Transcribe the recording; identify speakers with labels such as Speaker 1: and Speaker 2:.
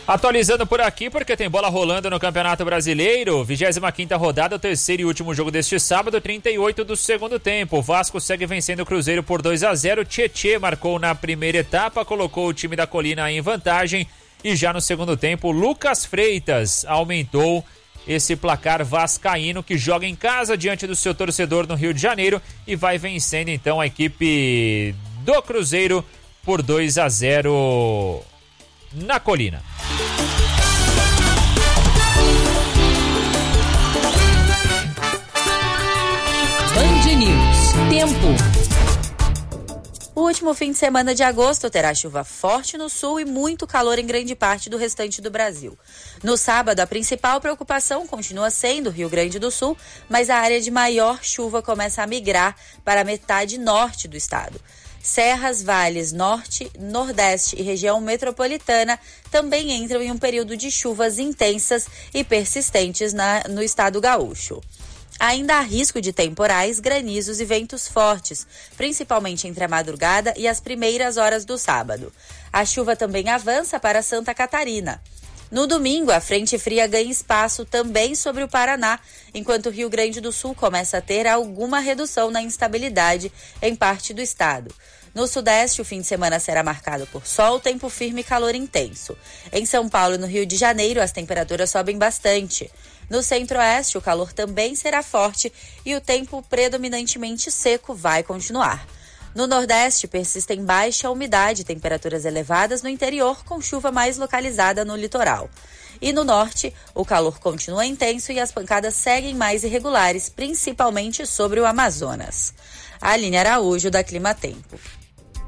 Speaker 1: Atualizando por aqui, porque tem bola rolando no Campeonato Brasileiro. 25ª rodada, o terceiro e último jogo deste sábado, 38 do segundo tempo. O Vasco segue vencendo o Cruzeiro por 2-0. Tietê marcou na primeira etapa, colocou o time da Colina em vantagem. E já no segundo tempo, Lucas Freitas aumentou esse placar vascaíno, que joga em casa diante do seu torcedor no Rio de Janeiro e vai vencendo então a equipe do Cruzeiro por 2-0 na Colina.
Speaker 2: Band News. Tempo.
Speaker 3: O último fim de semana de agosto terá chuva forte no sul e muito calor em grande parte do restante do Brasil. No sábado, a principal preocupação continua sendo o Rio Grande do Sul, mas a área de maior chuva começa a migrar para a metade norte do estado. Serras, vales, norte, nordeste e região metropolitana também entram em um período de chuvas intensas e persistentes no estado gaúcho. Ainda há risco de temporais, granizos e ventos fortes, principalmente entre a madrugada e as primeiras horas do sábado. A chuva também avança para Santa Catarina. No domingo, a frente fria ganha espaço também sobre o Paraná, enquanto o Rio Grande do Sul começa a ter alguma redução na instabilidade em parte do estado. No sudeste, o fim de semana será marcado por sol, tempo firme e calor intenso. Em São Paulo e no Rio de Janeiro, as temperaturas sobem bastante. No centro-oeste, o calor também será forte e o tempo predominantemente seco vai continuar. No nordeste, persistem baixa umidade e temperaturas elevadas no interior, com chuva mais localizada no litoral. E no norte, o calor continua intenso e as pancadas seguem mais irregulares, principalmente sobre o Amazonas. Aline Araújo, da Clima Tempo.